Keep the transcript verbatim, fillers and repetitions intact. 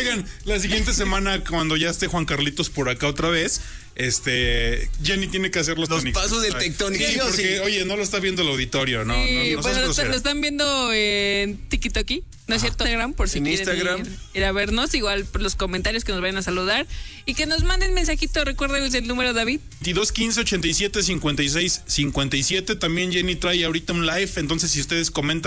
Oigan, la siguiente semana, cuando ya esté Juan Carlitos por acá otra vez, este Jenny tiene que hacer los, los tónicos, pasos del Tectónico. Sí, porque, sí. Oye, no lo está viendo el auditorio, ¿no? Sí, no, no bueno, lo, lo están viendo en TikTok, ¿no es cierto? Instagram, por si en quieren Instagram. Ir, ir a vernos, igual por los comentarios que nos vayan a saludar y que nos manden mensajito. Recuerden el número, David. veintidós quince ochenta y siete cincuenta y seis cincuenta y siete. También Jenny trae ahorita un live, entonces si ustedes comentan